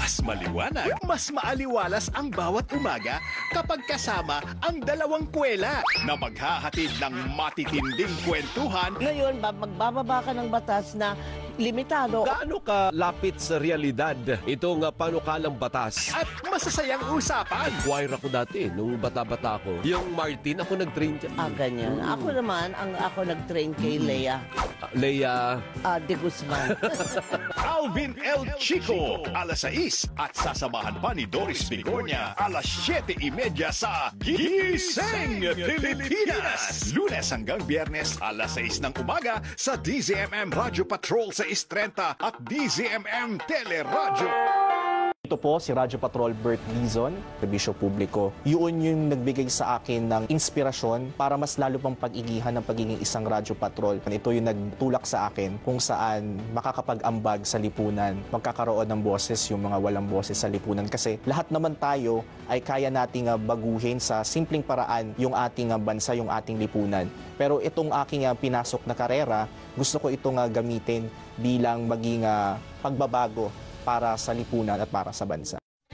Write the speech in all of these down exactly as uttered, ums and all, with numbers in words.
Mas maliwanag, mas maaliwalas ang bawat umaga kapag kasama ang dalawang kwela na maghahatid ng matitinding kwentuhan. Ngayon, magbababa ka ng batas na limitado. Gaano ka lapit sa realidad itong uh, panukalang batas? At masasayang usapan. Choir ako dati, nung bata-bata ako. Yung Martin, ako nag-train dyan. Ah, ganyan. Mm. Ako naman, ang ako nag-train kay Lea. Uh, Lea. Uh, de Guzman. Alvin El Chico, alas sais. At sasamahan pa ni Doris Bigornia, alas siyete imedya sa Gising Pilipinas. Lunes hanggang Biyernes, alas sais ng umaga sa D Z M M Radio Patrol sa Istrenta at D Z M M Teleradyo. Ito po si Radyo Patrol Bert Dizon, serbisyo publiko. Yun yung nagbigay sa akin ng inspirasyon para mas lalo pang pag-igihan ng pagiging isang Radyo Patrol. Ito yung nagtulak sa akin kung saan makakapag-ambag sa lipunan, magkakaroon ng boses yung mga walang boses sa lipunan. Kasi lahat naman tayo ay kaya nating baguhin sa simpleng paraan yung ating bansa, yung ating lipunan. Pero itong aking pinasok na karera, gusto ko itong gamitin bilang maging pagbabago para sa lipunan at para sa bansa.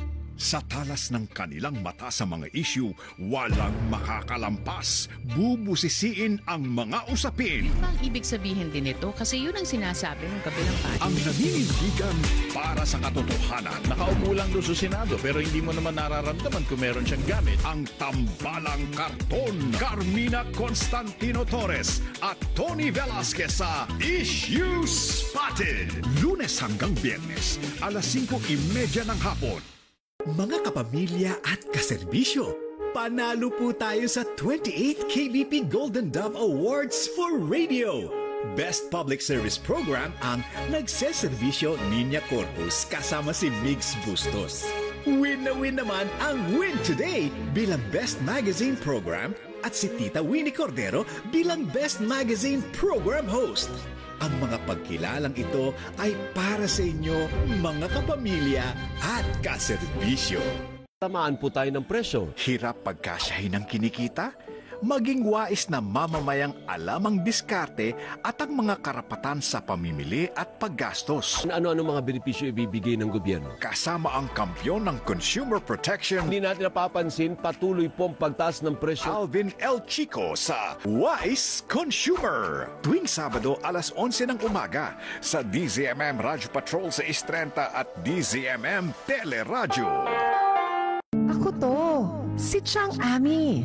Sa talas ng kanilang mata sa mga issue, walang makakalampas. Bubusisiin ang mga usapin. Ano ang ibig sabihin din ito? Kasi yun ang sinasabi ng kabilang party. Ang naninindigan para sa katotohanan. Nakaupo lang doon sa Senado pero hindi mo naman nararamdaman kung meron siyang gamit. Ang tambalang karton. Carmina Constantino Torres at Tony Velasquez sa Issue Spotted. Lunes hanggang Biyernes, alas singko imedya ng hapon. Mga kapamilya at kaserbisyo, panalo po tayo sa twenty-eighth K B P Golden Dove Awards for Radio. Best Public Service Program ang Nagseserbisyo Niña Corpus kasama si Migs Bustos. Win na win naman ang Win Today bilang Best Magazine Program at si Tita Winnie Cordero bilang Best Magazine Program Host. Ang mga pagkilalang ito ay para sa inyo, mga kapamilya at kaserbisyo. Tamaan po tayo ng presyo. Hirap pagkasyahin ng kinikita? Maging wais na mamamayang alam ang diskarte at ang mga karapatan sa pamimili at paggastos. Ano-ano mga benepisyo ibibigay ng gobyerno? Kasama ang kampyon ng consumer protection, Hindi natin napapansin, patuloy po ang pagtaas ng presyo. Alvin El Chico sa Wise Consumer. Tuwing Sabado, alas onse ng umaga sa D Z M M Radio Patrol sa Istrenta at D Z M M Teleradyo. Ako to, si Chang Ami.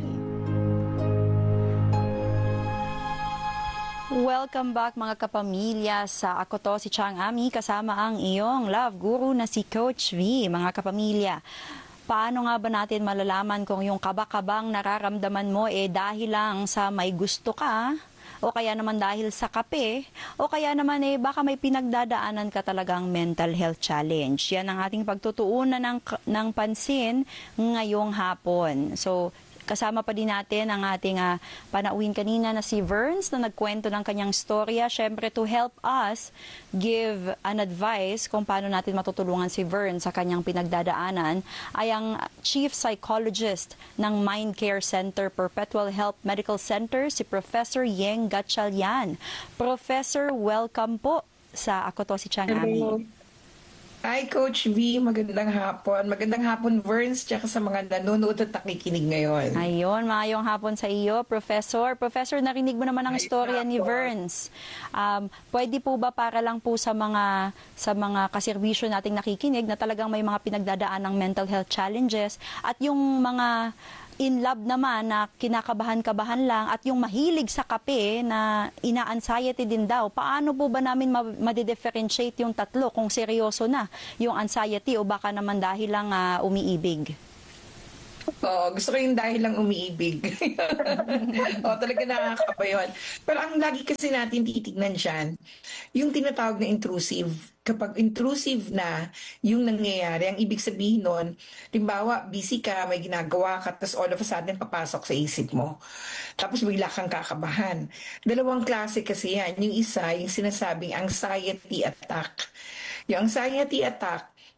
Welcome back mga kapamilya sa Ako To, si Chang Ami, kasama ang iyong love guru na si Coach V. Mga kapamilya, paano nga ba natin malalaman kung yung kabakabang nararamdaman mo eh dahil lang sa may gusto ka, o kaya naman dahil sa kape, o kaya naman eh baka may pinagdadaanan ka talagang mental health challenge. Yan ang ating pagtutuunan ng, ng pansin ngayong hapon. So, kasama pa din natin ang ating uh, panauhin kanina na si Verns na nagkwento ng kanyang storya. Siyempre, to help us give an advice kung paano natin matutulungan si Verns sa kanyang pinagdadaanan ay ang Chief Psychologist ng Mind Care Center Perpetual Health Medical Center, si Professor Yeng Gatchalian. Professor, welcome po sa Ako To, si Chang Ami. Hi, Coach V. Magandang hapon. Magandang hapon, Verns, tsaka sa mga nanonood at nakikinig ngayon. Ayun, maayong hapon sa iyo, Professor. Professor, narinig mo naman ang istorya ni Verns. Um, pwede po ba para lang po sa mga sa mga kaserbisyo nating nakikinig na talagang may mga pinagdadaan ng mental health challenges at yung mga in love naman na kinakabahan-kabahan lang at yung mahilig sa kape na ina-anxiety din daw, paano po ba namin ma-differentiate yung tatlo kung seryoso na yung anxiety o baka naman dahil lang uh, umiibig? Oo, gusto ko yung dahil lang umiibig. Oo, talaga nakakapa yun. Pero ang lagi kasi natin titignan dyan, yung tinatawag na intrusive. Kapag intrusive na yung nangyayari, ang ibig sabihin nun, limbawa, busy ka, may ginagawa ka, tapos all of a sudden papasok sa isip mo. Tapos bigla kang kakabahan. Dalawang klase kasi yan. Yung isa, yung sinasabing anxiety attack. Yung anxiety attack,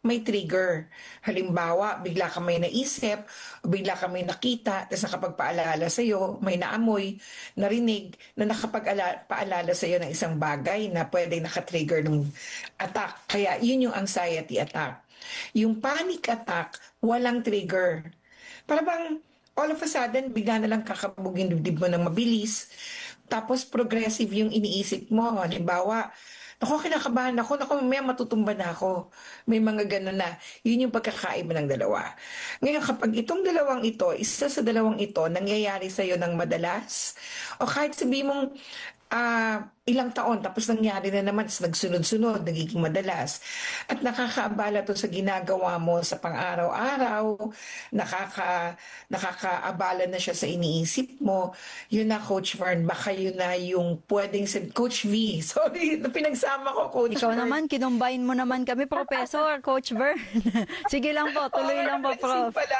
may trigger. Halimbawa, bigla ka may naisip, o bigla ka may nakita, tapos nakapagpaalala sa'yo, may naamoy, narinig, na nakapagpaalala sa'yo ng isang bagay na pwede nakatrigger ng attack. Kaya yun yung anxiety attack. Yung panic attack, walang trigger. Para bang all of a sudden, bigla na lang kakabugin dibdib mo ng mabilis, tapos progressive yung iniisip mo. Halimbawa, ako, kinakabahan ako. Naku, mamaya matutumba na ako. May mga gano'n na. Yun yung pagkakaiba ng dalawa. Ngayon, kapag itong dalawang ito, isa sa dalawang ito, nangyayari sa'yo ng madalas, o kahit sabihin mong uh, ilang taon, tapos nangyari na naman, nagsunod-sunod, nagiging madalas. At nakakaabala to sa ginagawa mo sa pang-araw-araw, nakaka, nakakaabala na siya sa iniisip mo. Yun na, Coach Vern, baka yun na yung pwedeng, Coach V, sorry, pinagsama ko, Coach Ikaw Vern. naman, kinumbayin mo naman kami, Professor, Coach Vern. Sige lang po, tuloy Oh, lang po, Prof. pala.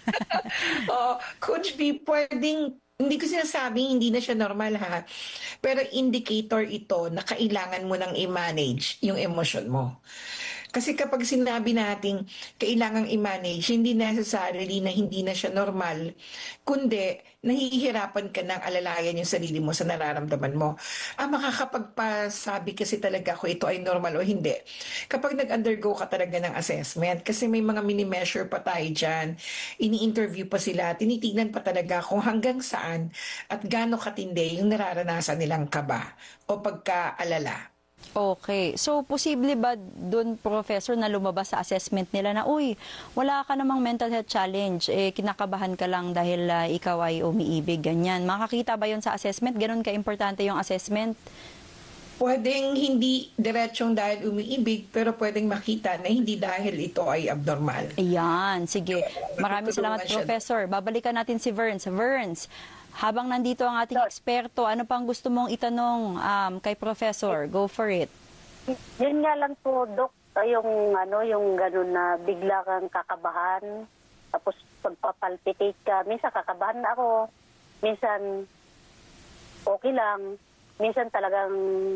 oh, Coach V, pwedeng, hindi ko sinasabing hindi na siya normal ha, pero indicator ito na kailangan mo nang i-manage yung emosyon mo. Kasi kapag sinabi natin kailangang i-manage, hindi necessarily na hindi na siya normal, kundi nahihirapan ka ng alalayan yung sarili mo sa nararamdaman mo. Ah, makakapagpasabi kasi talaga kung ito ay normal o hindi. Kapag nag-undergo ka talaga ng assessment, kasi may mga mini-measure pa tayo dyan, ini-interview pa sila, tinitignan pa talaga kung hanggang saan at gaano katindi yung nararanasan nilang kaba o pagka-alala. Okay. So, posible ba dun, Professor, na lumabas sa assessment nila na, uy, wala ka namang mental health challenge, eh, kinakabahan ka lang dahil uh, ikaw ay umiibig, ganyan. Makakita ba yun sa assessment? Ganon ka-importante yung assessment? Pwedeng hindi diretsong dahil umiibig, pero pwedeng makita na hindi dahil ito ay abnormal. Ayan, sige. Maraming salamat, Professor. Babalikan natin si Verns. Verns, habang nandito ang ating eksperto, ano pang gusto mong itanong um, kay Professor? Go for it. Yun nga lang po, Dok, yung, ano, yung gano'n na bigla kang kakabahan, tapos pagpapalpitate ka, minsan kakabahan na ako, minsan okay lang, minsan talagang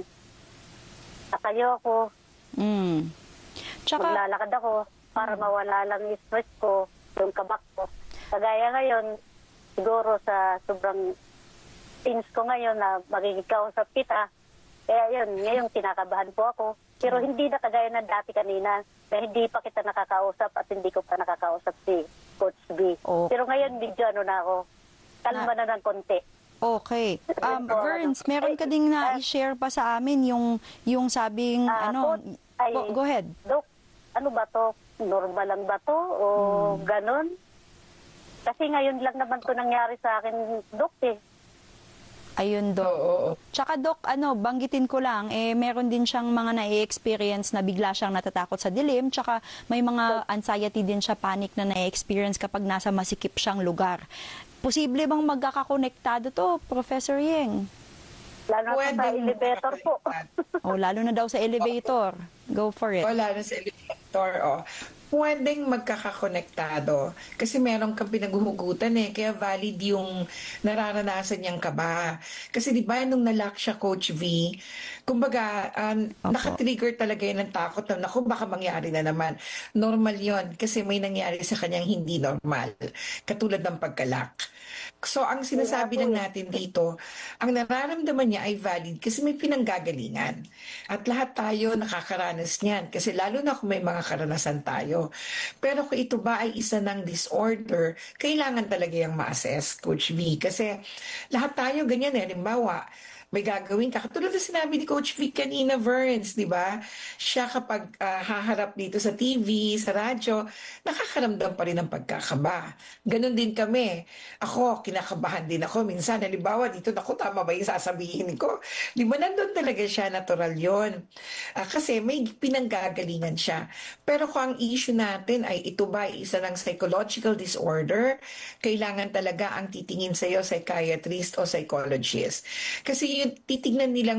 nakayo ako, Mm. Tsaka, maglalakad ako para mawala lang yung stress ko, yung kabak ko. Kagaya ngayon, siguro sa sobrang teens ko ngayon na magiging kausap kita, kaya yun, ngayon kinakabahan po ako. Pero hindi na kagaya na dati kanina, na hindi pa kita nakakausap at hindi ko pa nakakausap si Coach B. Oh. Pero ngayon, medyo ano na ako, kalma na ng konti. okay. Um, Verns, meron ka ding na-share pa sa amin yung, yung sabing, Ah, ano, Coach, ay, go, go ahead. Dok, ano ba to? Normal lang ba to? O Hmm. ganon? Kasi ngayon lang naman to nangyari sa akin, Dok, eh. Ayun, Dok. Oo. Tsaka, Dok, ano, banggitin ko lang, eh, meron din siyang mga na-experience na bigla siyang natatakot sa dilim, tsaka may mga anxiety din siya, panic na na-experience kapag nasa masikip siyang lugar. Posible bang magkakakonektado to, Professor Yeng? Lalo na sa Pwedeng elevator po. O, lalo na daw sa elevator. Go for it. Wala na sa elevator, oh. Pwedeng magkakakonektado kasi meron kang pinaghuhugutan eh, kaya valid yung nararanasan niyang kaba. Kasi di ba nung nalock siya, Coach V, kumbaga um, nakatrigger talaga yun ng takot na naku baka mangyari na naman. Normal yon kasi may nangyari sa kanyang hindi normal, katulad ng pagkalak. So ang sinasabi lang natin dito, ang nararamdaman niya ay valid kasi may pinanggagalingan. At lahat tayo nakakaranas niyan kasi lalo na kung may mga karanasan tayo. Pero kung ito ba ay isa ng disorder, kailangan talaga yung ma-assess, Coach V. Kasi lahat tayo ganyan eh. Halimbawa, may gagawin ka. Katulad na sinabi ni Coach V kanina, Verns, di ba? Siya kapag uh, haharap dito sa T V, sa radyo, nakakaramdam pa rin ng pagkakaba. Ganon din kami. Ako, kinakabahan din ako. Minsan, halimbawa, dito, naku, tama ba yung sasabihin ko? Di ba, nandun talaga siya, natural yon. Uh, kasi may pinanggagalingan siya. Pero kung ang issue natin ay ito ba ay isa ng psychological disorder, kailangan talaga ang titingin sa'yo psychiatrist o psychologist. Kasi yung titignan nilang